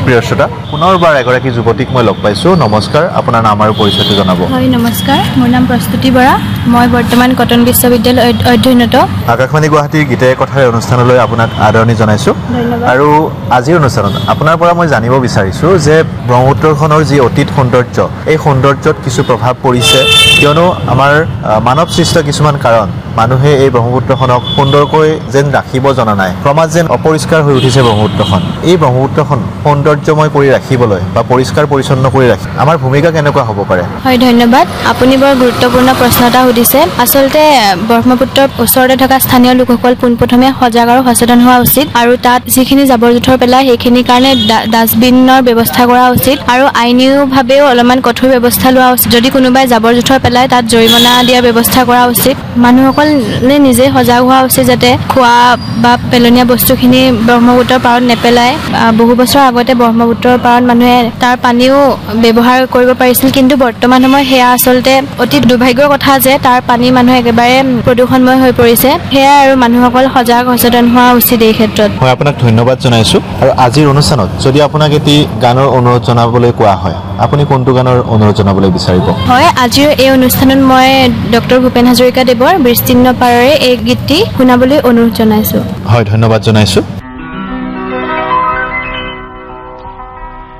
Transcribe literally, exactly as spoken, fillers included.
প্ৰিয় শ্ৰোতা পুনৰবাৰ এগৰাকী যুৱতীক মই লগ পাইছোঁ নমস্কাৰ আপোনাৰ নাম আৰু পৰিচয়টো জনাব হয় নমস্কাৰ মোৰ নাম প্ৰস্তুতি বৰা মই বৰ্তমান কটন বিশ্ববিদ্যালয়ত অধ্যয়নৰত আকাশবাণী গুৱাহাটীৰ গীতাই কথাৰ অনুষ্ঠানলৈ আপোনাক আদৰণি জনাইছোঁ আৰু আজিৰ অনুষ্ঠানত আপোনাৰ পৰা মই জানিব বিচাৰিছোঁ যে ব্ৰহ্মপুত্ৰখনৰ যি অতীত সৌন্দৰ্য এই সৌন্দৰ্যত কিছু প্ৰভাৱ পৰিছে কিয়নো আমাৰ মানৱ সৃষ্ট কিছুমান কাৰণ মানুহে এই ব্ৰহ্মপুত্ৰখনক সুন্দৰকৈ যেন ৰাখিব জনা নাই ক্ৰমাৎ যেন অপৰিষ্কাৰ হৈ উঠিছে ব্ৰহ্মপুত্ৰখন এই ব্ৰহ্মপুত্ৰখন সৌন্দৰ্যময় কৰি ৰাখিবলৈ বা পৰিষ্কাৰ পৰিচ্ছন্ন কৰি ৰাখি আমাৰ ভূমিকা কেনেকুৱা হ'ব পাৰে হয় ধন্যবাদ আপুনি বৰ গুৰুত্বপূৰ্ণ প্ৰশ্ন এটা সুধিছে আচলতে ব্ৰহ্মপুত্ৰৰ ওচৰতে থকা স্থানীয় লোকসকল পোনপ্ৰথমে সজাগ আৰু সচেতন হোৱা উচিত আৰু তাত যিখিনি জাবৰ জোথৰ পেলাই সেইখিনিৰ কাৰণে ডাষ্টবিনৰ ব্যৱস্থা কৰা উচিত আৰু আইনীভাৱেও অলপমান কঠোৰ ব্যৱস্থা লোৱা উচিত যদি কোনোবাই জাবৰ জোথৰ পেলাই তাত জৰিমনা দিয়াৰ ব্যৱস্থা কৰা উচিত মানুহসকলে নিজে সজাগ হোৱা উচিত যাতে খোৱা বা পেলনীয়া বস্তুখিনি ব্ৰহ্মপুত্ৰৰ পাৰত নেপেলায় বহু বছৰ আগতে ব্ৰহ্মপুত্ৰৰ পাৰত মানুহে তাৰ পানীও ব্যৱহাৰ কৰিব পাৰিছিল কিন্তু বৰ্তমান সময়ত সেয়া আচলতে অতি দুৰ্ভাগ্যৰ কথা যে তাৰ পানী মানুহ একেবাৰে প্ৰদূষণময় হৈ পৰিছে সেয়া আৰু মানুহসকল সজাগ সচেতন হোৱা উচিত এই ক্ষেত্ৰত মই আপোনাক ধন্যবাদ জনাইছোঁ আৰু আজিৰ অনুষ্ঠানত যদি আপোনাক এটি গানৰ অনুৰোধ জনাবলৈ কোৱা হয় আপুনি কোনটো গানৰ অনুৰোধ জনাবলৈ বিচাৰিব হয় আজিৰ এই অনুষ্ঠানত মই ডক্টৰ ভূপেন হাজৰিকা দেৱৰ বিস্তীৰ্ণ পাৰৰে এই গীতটি শুনাবলৈ অনুৰোধ জনাইছোঁ হয় ধন্যবাদ জনাইছোঁ